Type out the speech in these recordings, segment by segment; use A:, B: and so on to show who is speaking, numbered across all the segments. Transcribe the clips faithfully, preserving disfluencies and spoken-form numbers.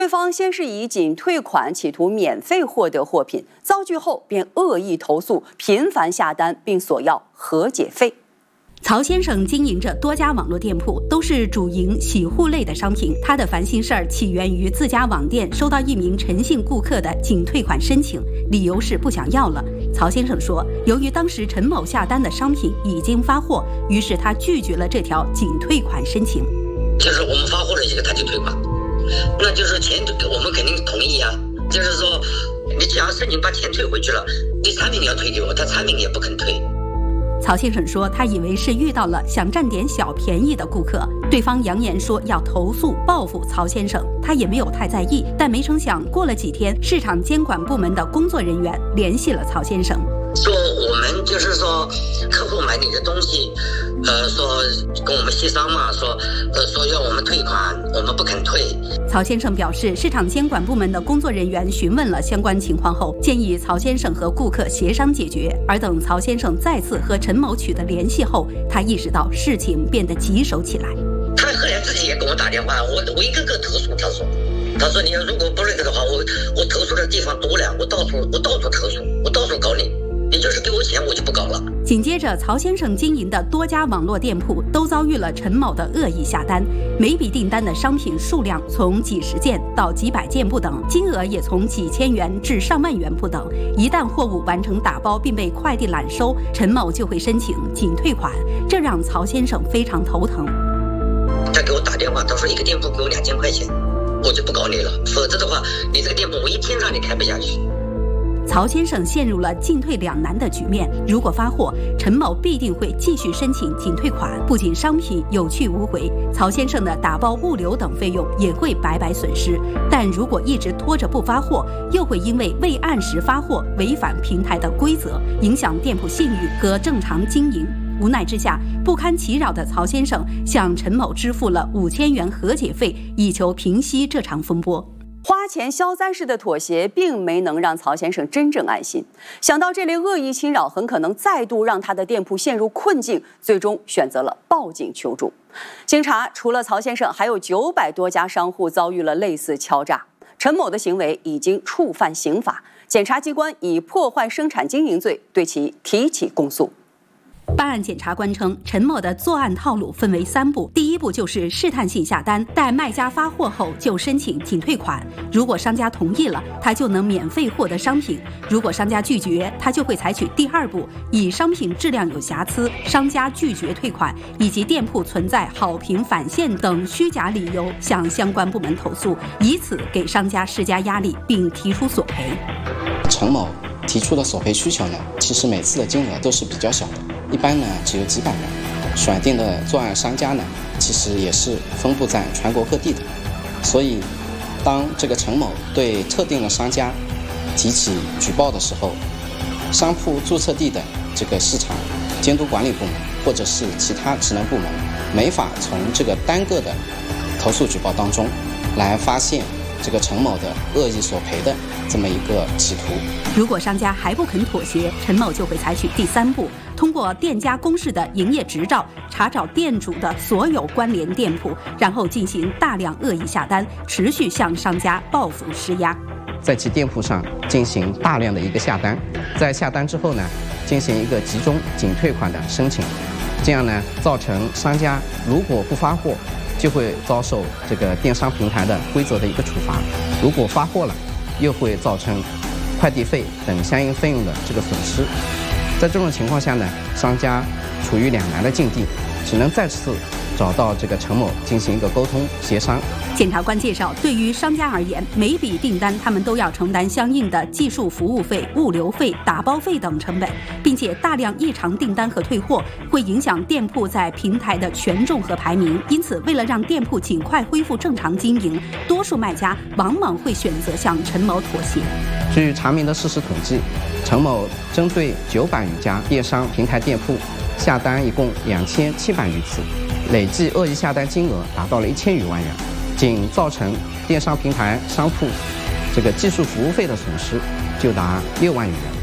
A: 对方先是以仅退款企图免费获得货品，遭拒后便恶意投诉，频繁下单并索要和解费。
B: 曹先生经营着多家网络店铺，都是主营洗护类的商品。他的烦心事儿起源于自家网店收到一名陈姓顾客的仅退款申请，理由是不想要了。曹先生说，由于当时陈某下单的商品已经发货，于是他拒绝了这条仅退款申请。
C: 就是我们发货了一个，他就退款，那就是钱我们肯定同意啊。就是说，你只要申请把钱退回去了，你产品要退给我，他产品也不肯退。
B: 曹先生说，他以为是遇到了想占点小便宜的顾客，对方扬言说要投诉报复曹先生，他也没有太在意。但没成想，过了几天，市场监管部门的工作人员联系了曹先生，
C: 说我们就是说客户买你的东西，呃，说跟我们协商嘛，说呃说要我们退款，我们不肯退。
B: 曹先生表示，市场监管部门的工作人员询问了相关情况后，建议曹先生和顾客协商解决。而等曹先生再次和陈某取得联系后，他意识到事情变得棘手起来。
C: 他后来自己也给我打电话，我我一个个投诉，他说。他说：“你要如果不那个的话，我我投诉的地方多了，我到处我到处投诉，我到处搞你，你就是给我钱，我就不搞了。”
B: 紧接着，曹先生经营的多家网络店铺都遭遇了陈某的恶意下单，每笔订单的商品数量从几十件到几百件不等，金额也从几千元至上万元不等。一旦货物完成打包并被快递揽收，陈某就会申请仅退款，这让曹先生非常头疼。
C: 他给我打电话，他说一个店铺给我两千块钱。我就不搞你了，否则的话，你这个店铺我一天让你开不下去。
B: 曹先生陷入了进退两难的局面。如果发货，陈某必定会继续申请仅退款，不仅商品有去无回，曹先生的打包、物流等费用也会白白损失。但如果一直拖着不发货，又会因为未按时发货违反平台的规则，影响店铺信誉和正常经营。无奈之下，不堪其扰的曹先生向陈某支付了五千元和解费，以求平息这场风波。
A: 花钱消灾式的妥协并没能让曹先生真正安心，想到这类恶意侵扰很可能再度让他的店铺陷入困境，最终选择了报警求助。经查，除了曹先生，还有九百多家商户遭遇了类似敲诈。陈某的行为已经触犯刑法，检察机关以破坏生产经营罪对其提起公诉。
B: 办案检察官称，陈某的作案套路分为三步。第一步就是试探性下单，待卖家发货后就申请仅退款。如果商家同意了，他就能免费获得商品；如果商家拒绝，他就会采取第二步，以商品质量有瑕疵、商家拒绝退款以及店铺存在好评返现等虚假理由向相关部门投诉，以此给商家施加压力，并提出索赔。
D: 陈某提出的索赔需求呢，其实每次的金额都是比较小的。一般呢只有几百元，选定的作案商家呢，其实也是分布在全国各地的。所以，当这个陈某对特定的商家提起举报的时候，商铺注册地的这个市场监督管理部门或者是其他职能部门，没法从这个单个的投诉举报当中来发现这个陈某的恶意索赔的这么一个企图。
B: 如果商家还不肯妥协，陈某就会采取第三步，通过店家公示的营业执照查找店主的所有关联店铺，然后进行大量恶意下单，持续向商家报复施压，
D: 在其店铺上进行大量的一个下单，在下单之后呢，进行一个集中仅退款的申请，这样呢，造成商家如果不发货，就会遭受这个电商平台的规则的一个处罚；如果发货了，又会造成快递费等相应费用的这个损失。在这种情况下呢，商家处于两难的境地，只能再次找到这个陈某进行一个沟通协商。
B: 检察官介绍，对于商家而言，每笔订单他们都要承担相应的技术服务费、物流费、打包费等成本，并且大量异常订单和退货会影响店铺在平台的权重和排名。因此，为了让店铺尽快恢复正常经营，多数卖家往往会选择向陈某妥协。
D: 据查明的事实统计，陈某针对九百余家电商平台店铺下单一共两千七百余次，累计恶意下单金额达到了一千余万元，仅造成电商平台商铺这个技术服务费的损失就达六万余元。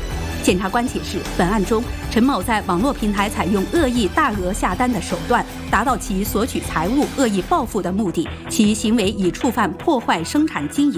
B: 检察官解释，本案中陈某在网络平台采用恶意大额下单的手段，达到其索取财物、恶意报复的目的，其行为已触犯破坏生产经营